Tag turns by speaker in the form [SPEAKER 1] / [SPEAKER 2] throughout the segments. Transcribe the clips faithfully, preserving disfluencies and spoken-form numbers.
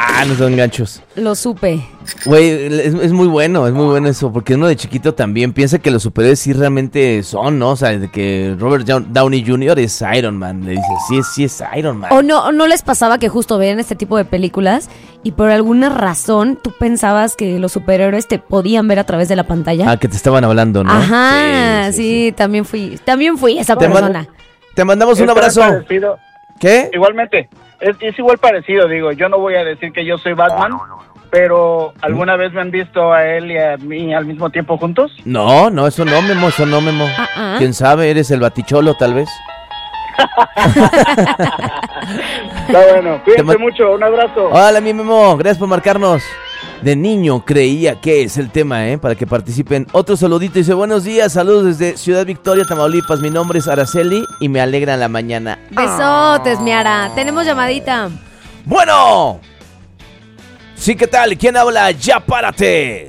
[SPEAKER 1] Ah, no son ganchos.
[SPEAKER 2] Lo supe.
[SPEAKER 1] Güey, es, es muy bueno, es muy bueno eso, porque uno de chiquito también piensa que los superhéroes sí realmente son, ¿no? O sea, de que Robert Downey junior es Iron Man, le dice, sí, sí es Iron Man.
[SPEAKER 2] O no, no les pasaba que justo veían este tipo de películas y por alguna razón tú pensabas que los superhéroes te podían ver a través de la pantalla.
[SPEAKER 1] Ah, que te estaban hablando, ¿no?
[SPEAKER 2] Ajá, sí,
[SPEAKER 1] sí, sí, sí.
[SPEAKER 2] también fui, también fui esa
[SPEAKER 1] Te
[SPEAKER 2] persona.
[SPEAKER 1] man- Te mandamos un abrazo.
[SPEAKER 3] Parecido.
[SPEAKER 1] ¿Qué?
[SPEAKER 3] Igualmente, es, es igual parecido, digo, yo no voy a decir que yo soy Batman, pero ¿alguna vez me han visto a él y a mí al mismo tiempo juntos?
[SPEAKER 1] No, no, eso no, Memo, eso no, Memo.
[SPEAKER 2] Uh-uh.
[SPEAKER 1] ¿Quién sabe? ¿Eres el baticholo, tal vez?
[SPEAKER 3] Está bueno, cuídense
[SPEAKER 1] ma-
[SPEAKER 3] mucho, un abrazo.
[SPEAKER 1] Hola, mi Memo, gracias por marcarnos. De niño creía que es el tema, ¿eh? Para que participen. Otro saludito, dice, buenos días, saludos desde Ciudad Victoria, Tamaulipas. Mi nombre es Araceli y me alegra la mañana.
[SPEAKER 2] Besotes, Miara. Tenemos llamadita.
[SPEAKER 1] Bueno. Sí, ¿qué tal? ¿Quién habla? Ya párate.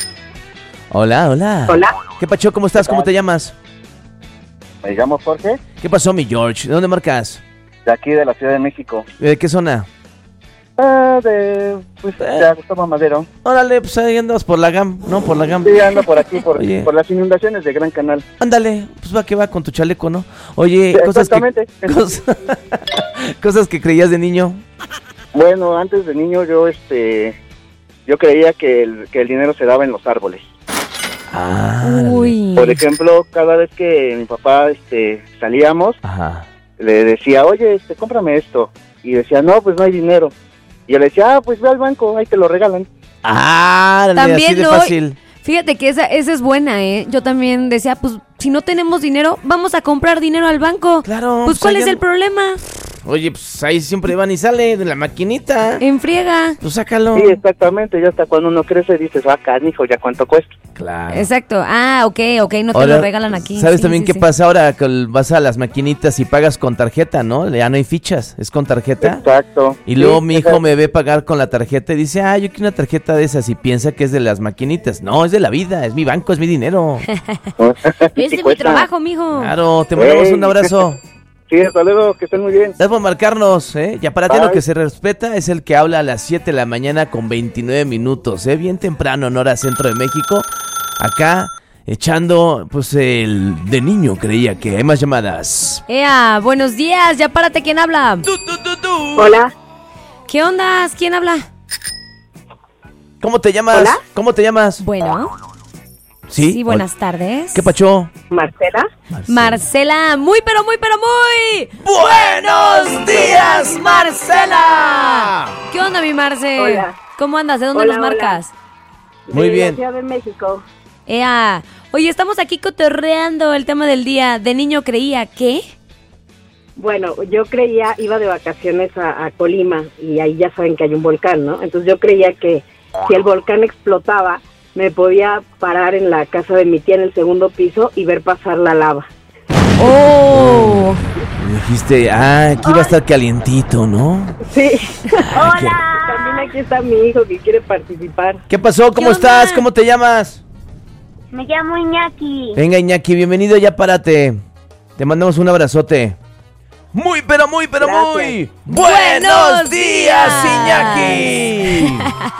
[SPEAKER 1] Hola, hola.
[SPEAKER 4] Hola.
[SPEAKER 1] ¿Qué pacho? ¿Cómo estás? ¿Cómo te llamas?
[SPEAKER 4] Me llamo Jorge,
[SPEAKER 1] ¿Qué pasó, mi George? ¿De dónde marcas?
[SPEAKER 4] de aquí de la Ciudad de México.
[SPEAKER 1] ¿De qué zona?
[SPEAKER 4] Ah, de, pues, de Agustín Madero.
[SPEAKER 1] Órale, pues ahí andas por la GAM, ¿no? Por la GAM.
[SPEAKER 4] Sí, ando por aquí, por,
[SPEAKER 1] Oye.
[SPEAKER 4] por las inundaciones de Gran Canal.
[SPEAKER 1] Ándale, pues va que va con tu chaleco, ¿no? Oye,
[SPEAKER 4] Sí,
[SPEAKER 1] cosas que,
[SPEAKER 4] exactamente.
[SPEAKER 1] cosas, cosas que creías de niño.
[SPEAKER 4] Bueno, antes de niño yo, este, yo creía que el, que el dinero se daba en los árboles.
[SPEAKER 1] Ah,
[SPEAKER 2] Uy.
[SPEAKER 4] Por ejemplo, cada vez que mi papá, este, salíamos,
[SPEAKER 1] Ajá.
[SPEAKER 4] le decía, oye, este, cómprame esto. Y decía, no, pues no hay dinero. Y yo le decía, ah, pues ve al banco, ahí te lo regalan.
[SPEAKER 1] Ah, así
[SPEAKER 2] También
[SPEAKER 1] de
[SPEAKER 2] no.
[SPEAKER 1] fácil.
[SPEAKER 2] Fíjate que esa, esa es buena, ¿eh? Yo también decía, pues, si no tenemos dinero, vamos a comprar dinero al banco.
[SPEAKER 1] Claro.
[SPEAKER 2] Pues, ¿cuál
[SPEAKER 1] ahí
[SPEAKER 2] es el
[SPEAKER 1] an-
[SPEAKER 2] problema?
[SPEAKER 1] Oye, pues ahí siempre van y sale de la maquinita.
[SPEAKER 2] En friega.
[SPEAKER 1] Pues sácalo.
[SPEAKER 4] Sí, exactamente, ya hasta cuando uno crece dices, ah, canijo, ¿ya cuánto cuesta?
[SPEAKER 1] Claro.
[SPEAKER 2] Exacto. Ah, ok, ok, no te
[SPEAKER 1] Ahora,
[SPEAKER 2] lo regalan aquí.
[SPEAKER 1] ¿Sabes
[SPEAKER 2] Sí,
[SPEAKER 1] también
[SPEAKER 2] sí,
[SPEAKER 1] qué
[SPEAKER 2] sí.
[SPEAKER 1] pasa ahora? Que vas a las maquinitas y pagas con tarjeta, ¿no? Ya no hay fichas, es con tarjeta.
[SPEAKER 4] Exacto.
[SPEAKER 1] Y luego
[SPEAKER 4] Sí,
[SPEAKER 1] mi hijo
[SPEAKER 4] esa-
[SPEAKER 1] me ve pagar con la tarjeta y dice, ah, yo quiero una tarjeta de esas y piensa que es de las maquinitas. No, es de la vida, es mi banco, es mi dinero.
[SPEAKER 2] Ese
[SPEAKER 4] Sí
[SPEAKER 2] es mi
[SPEAKER 4] cuesta.
[SPEAKER 2] trabajo, mijo.
[SPEAKER 1] Claro, te mandamos
[SPEAKER 4] Ey.
[SPEAKER 1] un abrazo.
[SPEAKER 4] Sí, hasta luego, que estén muy bien.
[SPEAKER 1] Gracias por marcarnos, ¿eh? Y aparte lo
[SPEAKER 4] Bye.
[SPEAKER 1] que se respeta es el que habla a las siete de la mañana con veintinueve minutos, ¿eh? Bien temprano en hora centro de México. Acá echando, pues, el de niño creía que hay más llamadas.
[SPEAKER 2] Ea, buenos días, ya párate, ¿quién habla?
[SPEAKER 5] Hola,
[SPEAKER 2] ¿Qué onda? ¿Quién habla?
[SPEAKER 1] ¿Cómo te llamas?
[SPEAKER 5] Hola.
[SPEAKER 1] ¿Cómo te llamas?
[SPEAKER 2] Bueno,
[SPEAKER 1] Sí.
[SPEAKER 2] sí, buenas tardes.
[SPEAKER 1] ¿Qué pacho?
[SPEAKER 5] Marcela.
[SPEAKER 2] Marcela, muy, pero muy, pero muy.
[SPEAKER 1] ¡Buenos días, Marcela!
[SPEAKER 2] ¿Qué onda, mi Marce?
[SPEAKER 5] Hola.
[SPEAKER 2] ¿Cómo andas? ¿De dónde
[SPEAKER 5] Hola,
[SPEAKER 2] nos
[SPEAKER 5] hola.
[SPEAKER 2] marcas?
[SPEAKER 1] Muy
[SPEAKER 5] de
[SPEAKER 1] bien.
[SPEAKER 5] La Ciudad de México.
[SPEAKER 2] Ea, oye, estamos aquí cotorreando el tema del día. De niño creía que...
[SPEAKER 5] Bueno, yo creía, iba de vacaciones a, a Colima y ahí ya saben que hay un volcán, ¿no? Entonces yo creía que si el volcán explotaba, me podía parar en la casa de mi tía en el segundo piso y ver pasar la lava.
[SPEAKER 2] ¡Oh!
[SPEAKER 1] Y dijiste, ah, aquí va a estar calientito, ¿no?
[SPEAKER 5] Sí.
[SPEAKER 2] ¡Hola!
[SPEAKER 5] También aquí está mi hijo que quiere participar.
[SPEAKER 1] ¿Qué pasó? ¿Cómo
[SPEAKER 2] ¿Qué
[SPEAKER 1] estás?
[SPEAKER 2] onda?
[SPEAKER 1] ¿Cómo te llamas?
[SPEAKER 6] Me llamo Iñaki.
[SPEAKER 1] Venga, Iñaki, bienvenido, ya párate. Te mandamos un abrazote. Muy, pero muy, pero
[SPEAKER 5] Gracias.
[SPEAKER 1] muy.
[SPEAKER 2] ¡Buenos
[SPEAKER 1] días,
[SPEAKER 2] días!
[SPEAKER 1] Iñaki!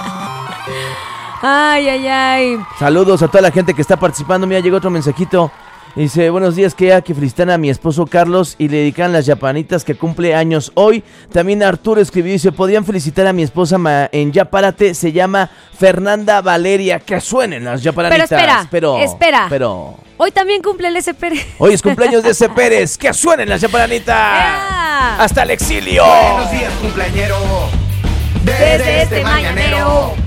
[SPEAKER 2] Ay, ay, ay.
[SPEAKER 1] Saludos a toda la gente que está participando. Mira, llegó otro mensajito. Dice, buenos días, quería que felicitan a mi esposo Carlos y le dedican las yapanitas que cumple años hoy. También Arturo escribió, dice, podrían felicitar a mi esposa ma- en Ya Párate, se llama Fernanda Valeria. Que suenen las yapanitas.
[SPEAKER 2] Pero espera,
[SPEAKER 1] pero,
[SPEAKER 2] espera.
[SPEAKER 1] Pero,
[SPEAKER 2] Hoy también cumple el S. Pérez.
[SPEAKER 1] hoy es cumpleaños de ese Pérez. Que suenen las yapanitas.
[SPEAKER 2] ¡Ea!
[SPEAKER 1] Hasta el exilio.
[SPEAKER 7] Buenos días, cumpleañero.
[SPEAKER 2] Desde este mañanero